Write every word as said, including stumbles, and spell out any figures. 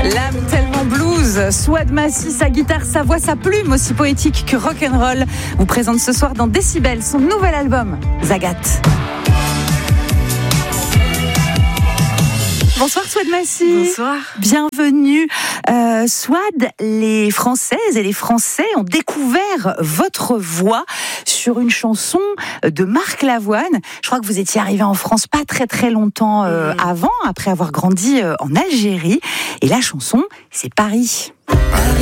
L'âme tellement blues, Souad Massi, sa guitare, sa voix, sa plume, aussi poétique que rock'n'roll, vous présente ce soir dans Décibel son nouvel album, Zagat. Bonsoir Souad Massi. Bonsoir. Bienvenue. Euh, Souad, les Françaises et les Français ont découvert votre voix sur une chanson de Marc Lavoine. Je crois que vous étiez arrivé en France pas très très longtemps euh, mmh. avant, après avoir grandi euh, en Algérie. Et la chanson, c'est Paris. Paris.